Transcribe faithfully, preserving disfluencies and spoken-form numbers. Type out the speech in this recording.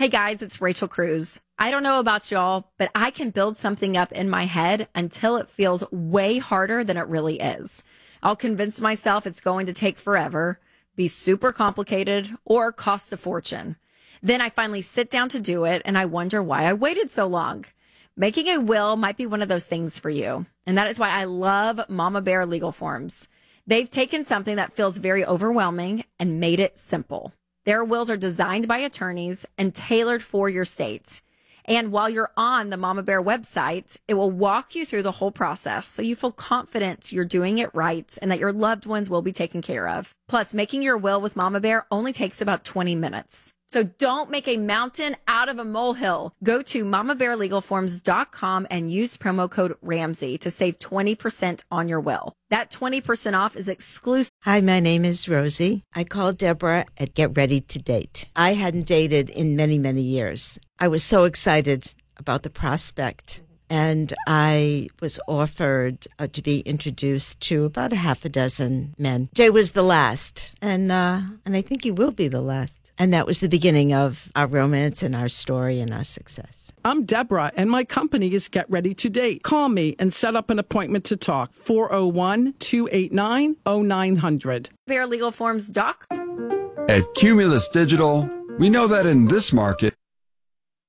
Hey guys, it's Rachel Cruz. I don't know about y'all, but I can build something up in my head until it feels way harder than it really is. I'll convince myself it's going to take forever, be super complicated, or cost a fortune. Then I finally sit down to do it, and I wonder why I waited so long. Making a will might be one of those things for you, and that is why I love Mama Bear Legal Forms. They've taken something that feels very overwhelming and made it simple. Their wills are designed by attorneys and tailored for your state. And while you're on the Mama Bear website, it will walk you through the whole process so you feel confident you're doing it right and that your loved ones will be taken care of. Plus, making your will with Mama Bear only takes about twenty minutes. So don't make a mountain out of a molehill. Go to mama bear legal forms dot com and use promo code Ramsey to save twenty percent on your will. That twenty percent off is exclusive. Hi, my name is Rosie. I called Deborah at Get Ready to Date. I hadn't dated in many, many years. I was so excited about the prospect. And I was offered uh, to be introduced to about a half a dozen men. Jay was the last, and uh, and I think he will be the last. And that was the beginning of our romance and our story and our success. I'm Deborah, and my company is Get Ready to Date. Call me and set up an appointment to talk. four oh one, two eight nine, oh nine hundred. Bear Legal Forms Doc. At Cumulus Digital, we know that in this market,